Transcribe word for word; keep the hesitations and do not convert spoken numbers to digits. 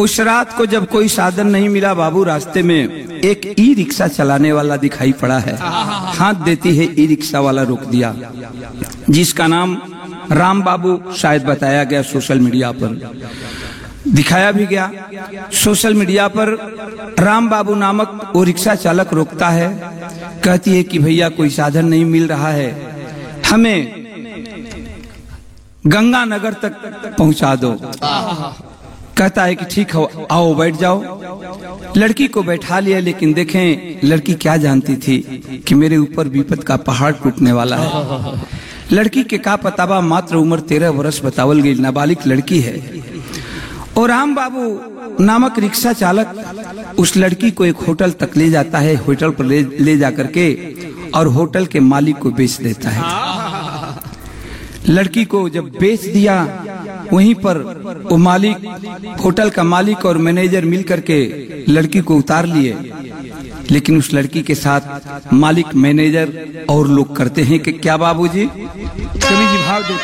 उस रात को जब कोई साधन नहीं मिला, बाबू रास्ते में एक ई रिक्शा चलाने वाला दिखाई पड़ा है। हाथ देती है ई रिक्शा वाला रोक दिया, जिसका नाम राम बाबू शायद बताया गया, सोशल मीडिया पर दिखाया भी गया। सोशल मीडिया पर राम बाबू नामक वो रिक्शा चालक रोकता है, कहती है कि भैया कोई साधन नहीं मिल रहा है, हमें गंगानगर तक पहुंचा दो। कहता है कि ठीक है, आओ बैठ जाओ। लड़की को बैठा लिया, लेकिन देखें लड़की क्या जानती थी कि मेरे ऊपर विपद का पहाड़ टूटने वाला है। लड़की के का पतावा, मात्र उम्र तेरह वर्ष बतावल गई, नाबालिग लड़की है। और राम बाबू नामक रिक्शा चालक उस लड़की को एक होटल तक ले जाता है। होटल पर ले, ले जाकर के और होटल के मालिक को बेच देता है। लड़की को जब बेच दिया, वहीं पर वो मालिक, होटल का मालिक और मैनेजर मिलकर के लड़की को उतार लिए। लेकिन उस लड़की के साथ मालिक, मैनेजर और लोग करते हैं कि क्या बाबूजी, कवि जी भाव देते